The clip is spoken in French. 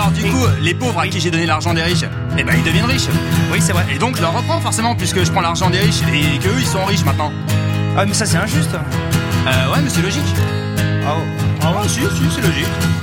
alors du coup, les pauvres à qui j'ai donné l'argent des riches, eh ben ils deviennent riches. Oui, c'est vrai. Et donc je leur reprends forcément, puisque je prends l'argent des riches et qu'eux ils sont riches maintenant. Ah, mais ça, c'est injuste. Ouais, mais c'est logique. Ah, si, c'est logique.